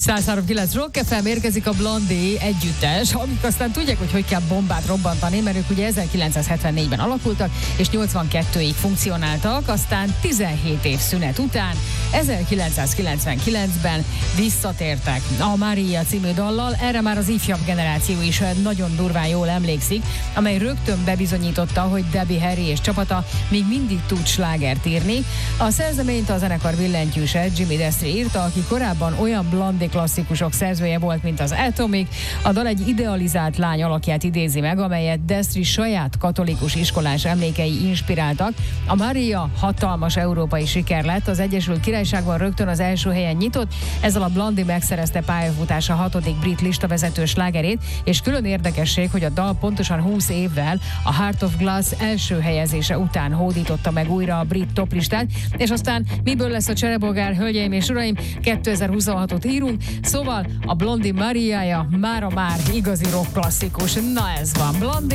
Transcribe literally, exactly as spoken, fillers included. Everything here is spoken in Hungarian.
száz három kilenc Rock ef em, érkezik a Blondie együttes, akik aztán tudják, hogy hogy kell bombát robbantani, mert ők ugye ezerkilencszázhetvennégyben alakultak, és nyolcvankettőig funkcionáltak, aztán tizenhét év szünet után ezerkilencszázkilencvenkilencben visszatértek a Maria című dallal. Erre már az ifjabb generáció is nagyon durván jól emlékszik, amely rögtön bebizonyította, hogy Debbie Harry és csapata még mindig tud slágert írni. A szerzeményt a zenekar billentyűse Jimmy Destri írta, aki korábban olyan Blondie klasszikusok szerzője volt, mint az Atomic. A dal egy idealizált lány alakját idézi meg, amelyet Destri saját katolikus iskolás emlékei inspiráltak. A Maria hatalmas európai siker lett, az Egyesült Királyságban rögtön az első helyen nyitott, ezzel a Blondie megszerezte pályafutása hatodik brit listavezető slágerét, és külön érdekesség, hogy a dal pontosan húsz évvel a Heart of Glass első helyezése után hódította meg újra a brit toplistát, és aztán miből lesz a cserebolgár, hölgyeim és uraim, kétezer-huszonhatot írunk, szóval a Blondie Mariája mára már igazi rock klasszikus. Na ez van, Blondie.